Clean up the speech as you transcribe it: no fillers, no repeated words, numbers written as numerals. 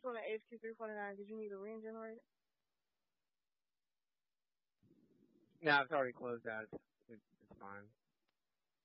one, the HQ349, did you need a ring generator? No, it's already closed out. It's fine.